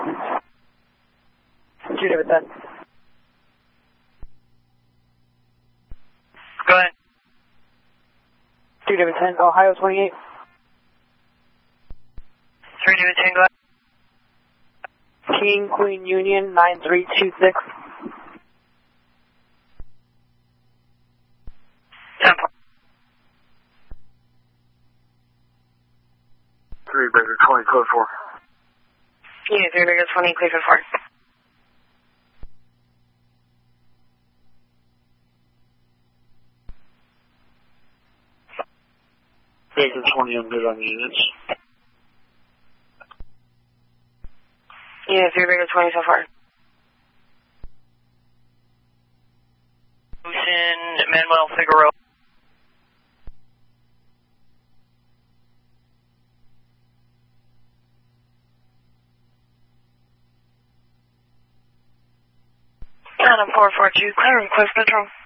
2 David 10. Go ahead. 2 David 10, Ohio 28. 3 David 10, go ahead. King Queen Union 9326. 10. 3 Baker 20, code 4. Yeah, 3 Baker 20, clear for 4. Baker 20, I'm good on the units. Yeah, 3 Baker 20 so far. Ocean, Manuel Figueroa. Adam 442, clear request control.